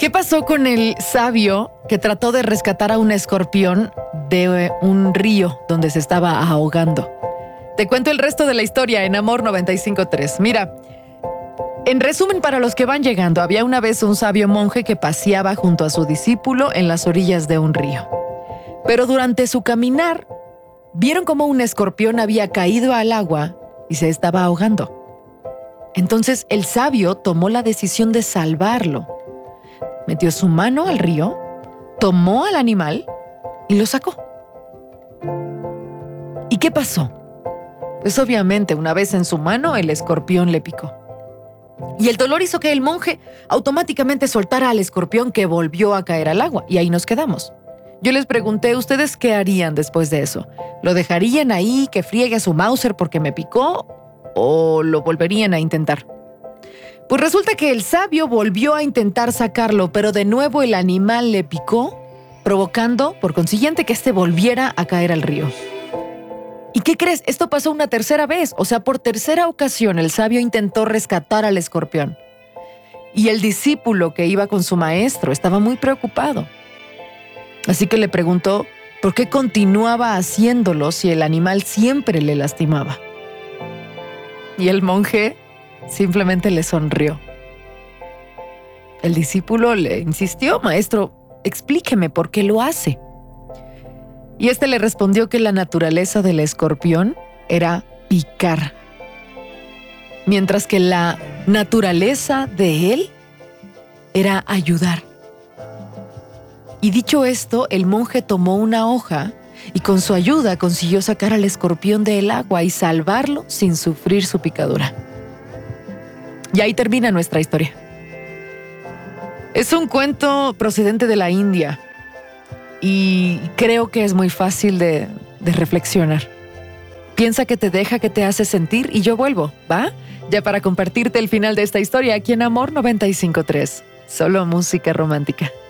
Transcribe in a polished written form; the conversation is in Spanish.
¿Qué pasó con el sabio que trató de rescatar a un escorpión de un río donde se estaba ahogando? Te cuento el resto de la historia en Amor 95.3. Mira, en resumen, para los que van llegando, había una vez un sabio monje que paseaba junto a su discípulo en las orillas de un río. Pero durante su caminar, vieron cómo un escorpión había caído al agua y se estaba ahogando. Entonces el sabio tomó la decisión de salvarlo. Metió su mano al río, tomó al animal y lo sacó. ¿Y qué pasó? Pues obviamente, una vez en su mano, el escorpión le picó. Y el dolor hizo que el monje automáticamente soltara al escorpión, que volvió a caer al agua. Y ahí nos quedamos. Yo les pregunté, ¿ustedes qué harían después de eso? ¿Lo dejarían ahí, que friegue a su Mauser porque me picó? ¿O lo volverían a intentar? Pues resulta que el sabio volvió a intentar sacarlo, pero de nuevo el animal le picó, provocando, por consiguiente, que este volviera a caer al río. ¿Y qué crees? Esto pasó una tercera vez. O sea, por tercera ocasión el sabio intentó rescatar al escorpión. Y el discípulo que iba con su maestro estaba muy preocupado. Así que le preguntó por qué continuaba haciéndolo si el animal siempre le lastimaba. Y el monje simplemente le sonrió. El discípulo le insistió, maestro, explíqueme por qué lo hace. Y este le respondió que la naturaleza del escorpión era picar, mientras que la naturaleza de él era ayudar. Y dicho esto, el monje tomó una hoja y con su ayuda consiguió sacar al escorpión del agua y salvarlo sin sufrir su picadura. Y ahí termina nuestra historia. Es un cuento procedente de la India y creo que es muy fácil de reflexionar. Piensa qué te deja, qué te hace sentir y yo vuelvo, ¿va? Ya para compartirte el final de esta historia aquí en Amor 95.3. Solo música romántica.